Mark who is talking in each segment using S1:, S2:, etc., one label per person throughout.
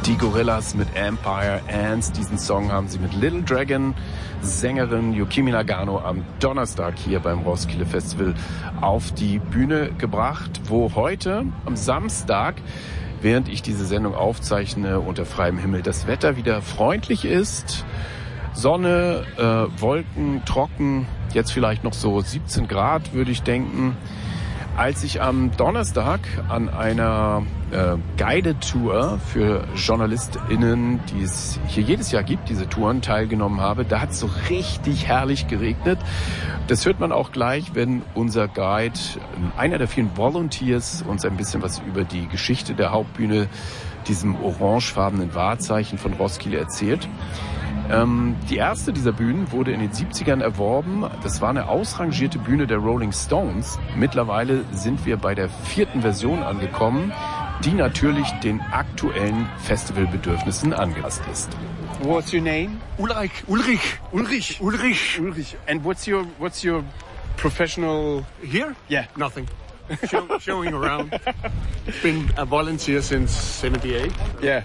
S1: Die Gorillaz mit Empire Ants. Diesen Song haben sie mit Little Dragon, Sängerin Yukimi Nagano, am Donnerstag hier beim Roskilde Festival auf die Bühne gebracht, wo heute am Samstag, während ich diese Sendung aufzeichne, unter freiem Himmel das Wetter wieder freundlich ist. Sonne, Wolken, trocken, jetzt vielleicht noch so 17 Grad, würde ich denken. Als ich am Donnerstag an einer Guided Tour für JournalistInnen, die es hier jedes Jahr gibt, diese Touren, teilgenommen habe, da hat es so richtig herrlich geregnet. Das hört man auch gleich, wenn unser Guide, einer der vielen Volunteers, uns ein bisschen was über die Geschichte der Hauptbühne, diesem orangefarbenen Wahrzeichen von Roskilde, erzählt. Die erste dieser Bühnen wurde in den 70ern erworben. Das war eine ausrangierte Bühne der Rolling Stones. Mittlerweile sind wir bei der 4. Version angekommen, die natürlich den aktuellen Festivalbedürfnissen angepasst ist.
S2: What's your name?
S3: Ulrich.
S2: And what's your professional
S3: Here?
S2: Yeah.
S3: Nothing. Showing around. Been a volunteer since 78.
S2: Yeah.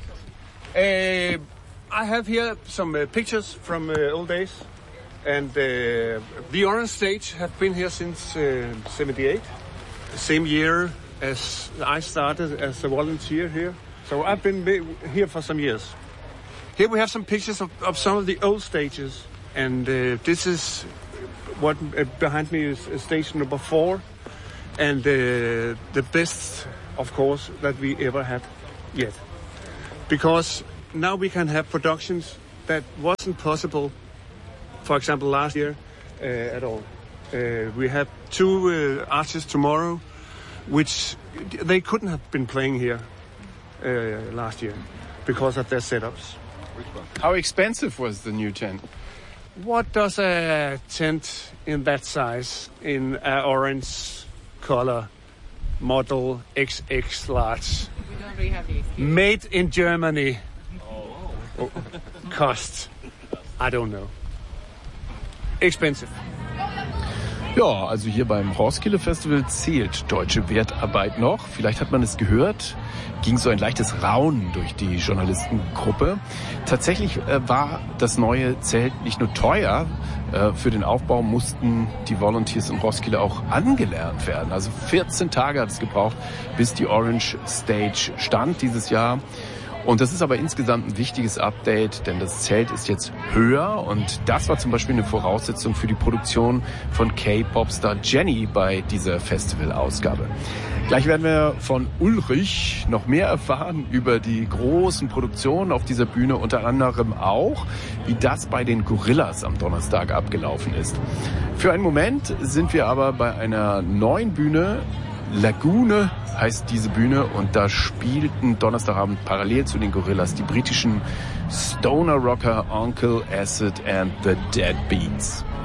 S3: I have here some pictures from old days, and the Orange Stage have been here since 78, the same year as I started as a volunteer here. So I've been here for some years. Here we have some pictures of some of the old stages, and this is what behind me is station number 4, and the best, of course, that we ever had yet, because now we can have productions that wasn't possible, for example, last year at all. We have 2 artists tomorrow, which they couldn't have been playing here last year because of their setups.
S2: How expensive was the new tent?
S3: What does a tent in that size, in an orange color, model XX large,
S4: We don't really have these.
S3: made in Germany, cost? I don't know. Expensive.
S1: Ja, also hier beim Roskilde Festival zählt deutsche Wertarbeit noch. Vielleicht hat man es gehört, ging so ein leichtes Raunen durch die Journalistengruppe. Tatsächlich war das neue Zelt nicht nur teuer, für den Aufbau mussten die Volunteers in Roskilde auch angelernt werden. Also 14 Tage hat es gebraucht, bis die Orange Stage stand dieses Jahr. Und das ist aber insgesamt ein wichtiges Update, denn das Zelt ist jetzt höher und das war zum Beispiel eine Voraussetzung für die Produktion von K-Pop-Star Jennie bei dieser Festivalausgabe. Gleich werden wir von Ulrich noch mehr erfahren über die großen Produktionen auf dieser Bühne, unter anderem auch, wie das bei den Gorillaz am Donnerstag abgelaufen ist. Für einen Moment sind wir aber bei einer neuen Bühne. Lagune heißt diese Bühne und da spielten Donnerstagabend parallel zu den Gorillaz die britischen Stoner Rocker Uncle Acid and the Deadbeats.